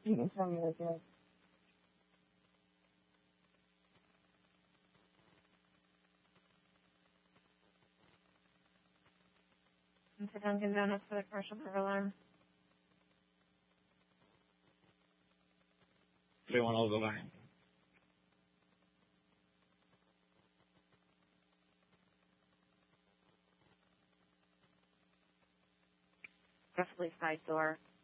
You can tell me like that. Into Dunkin' Donuts for the commercial cover alarm. 310 the line. Roughly side door.